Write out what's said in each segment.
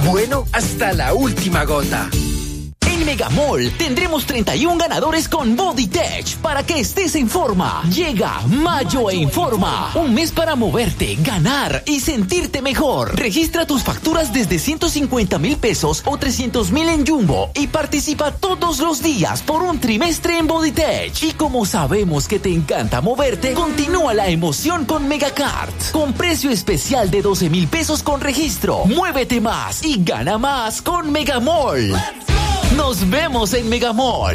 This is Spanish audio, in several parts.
Bueno, hasta la última gota. En Megamall tendremos 31 ganadores con BodyTech para que estés en forma. Llega Mayo en Forma. Un mes para moverte, ganar y sentirte mejor. Registra tus facturas desde 150,000 pesos o 300,000 en Jumbo y participa todos los días por un trimestre en BodyTech. Y como sabemos que te encanta moverte, continúa la emoción con Megacard. Con precio especial de 12,000 pesos con registro. Muévete más y gana más con Megamall. Nos vemos en Megamall.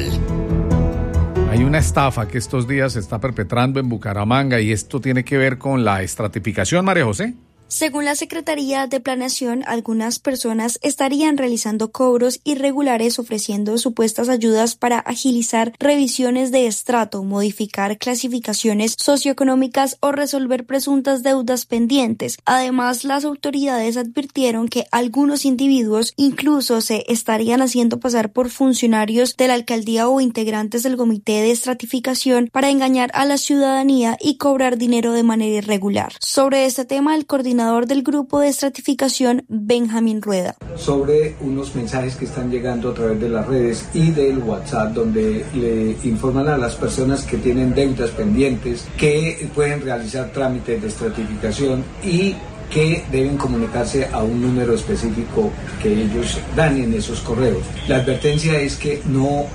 Hay una estafa que estos días se está perpetrando en Bucaramanga y esto tiene que ver con la estratificación, María José. Según la Secretaría de Planeación, algunas personas estarían realizando cobros irregulares ofreciendo supuestas ayudas para agilizar revisiones de estrato, modificar clasificaciones socioeconómicas o resolver presuntas deudas pendientes. Además, las autoridades advirtieron que algunos individuos incluso se estarían haciendo pasar por funcionarios de la alcaldía o integrantes del comité de estratificación para engañar a la ciudadanía y cobrar dinero de manera irregular. Sobre este tema, el coordinador del grupo de estratificación, Benjamín Rueda. Sobre unos mensajes que están llegando a través de las redes y del WhatsApp, donde le informan a las personas que tienen deudas pendientes, que pueden realizar trámites de estratificación y que deben comunicarse a un número específico que ellos dan en esos correos. La advertencia es que no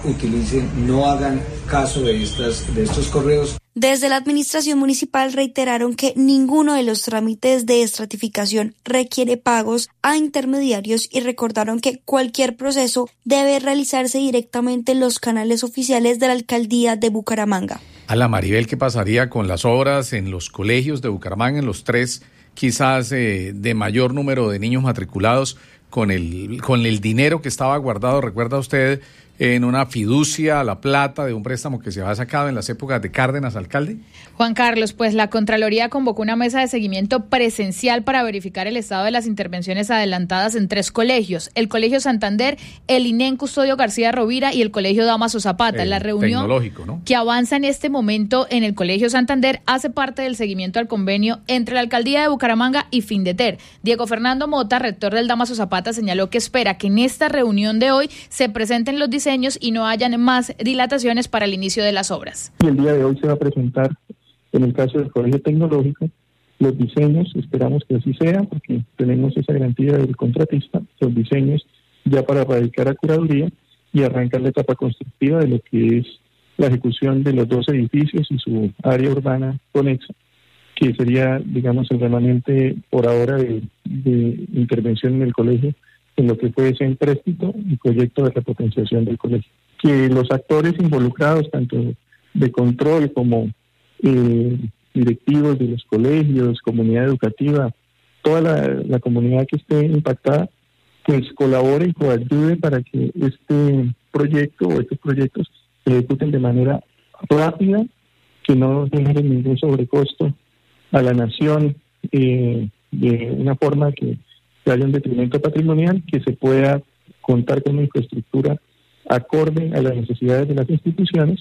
hagan caso de estos correos. Desde la administración municipal reiteraron que ninguno de los trámites de estratificación requiere pagos a intermediarios y recordaron que cualquier proceso debe realizarse directamente en los canales oficiales de la alcaldía de Bucaramanga. A la Maribel, ¿qué pasaría con las obras en los colegios de Bucaramanga, en los 3 quizás de mayor número de niños matriculados, con el dinero que estaba guardado, recuerda usted, en una fiducia a la plata de un préstamo que se había sacado en las épocas de Cárdenas, alcalde? Juan Carlos, pues la Contraloría convocó una mesa de seguimiento presencial para verificar el estado de las intervenciones adelantadas en 3 colegios, el Colegio Santander, el INEM Custodio García Rovira y el Colegio Damaso Zapata. La reunión tecnológico, ¿no?, que avanza en este momento en el Colegio Santander hace parte del seguimiento al convenio entre la Alcaldía de Bucaramanga y Findeter. Diego Fernando Mota, rector del Damaso Zapata, señaló que espera que en esta reunión de hoy se presenten los diseños y no hayan más dilataciones para el inicio de las obras. Y el día de hoy se va a presentar, en el caso del Colegio Tecnológico, los diseños, esperamos que así sea, porque tenemos esa garantía del contratista, los diseños ya para radicar a curaduría y arrancar la etapa constructiva de lo que es la ejecución de los 2 edificios y su área urbana conexa, que sería, digamos, el remanente por ahora de intervención en el colegio, en lo que fue ese empréstito y proyecto de repotenciación del colegio. Que los actores involucrados, tanto de control como directivos de los colegios, comunidad educativa, toda la comunidad que esté impactada, pues colabore y coayude para que este proyecto o estos proyectos se ejecuten de manera rápida, que no generen ningún sobrecosto a la nación, de una forma que haya un detrimento patrimonial, que se pueda contar con una infraestructura acorde a las necesidades de las instituciones.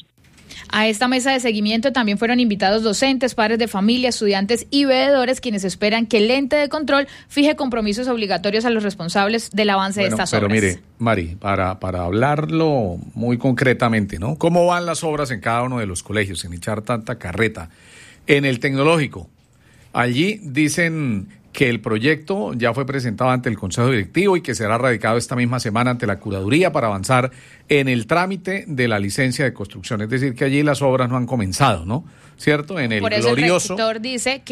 A esta mesa de seguimiento también fueron invitados docentes, padres de familia, estudiantes y veedores, quienes esperan que el ente de control fije compromisos obligatorios a los responsables del avance de estas obras. Pero mire, Mari, para hablarlo muy concretamente, ¿no? ¿Cómo van las obras en cada uno de los colegios, sin echar tanta carreta? En el tecnológico, allí dicen que el proyecto ya fue presentado ante el Consejo Directivo y que será radicado esta misma semana ante la Curaduría para avanzar en el trámite de la licencia de construcción. Es decir, que allí las obras no han comenzado, ¿no? ¿Cierto? En el Por eso glorioso... el rector dice